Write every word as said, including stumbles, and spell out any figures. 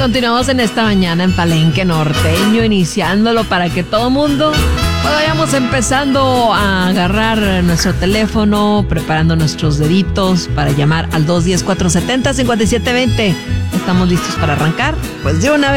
Continuamos en esta mañana en Palenque Norteño, iniciándolo para que todo mundo vayamos empezando a agarrar nuestro teléfono, preparando nuestros deditos para llamar al dos uno cero, cuatro siete cero, cinco siete dos cero. ¿Estamos listos para arrancar? Pues de una vez.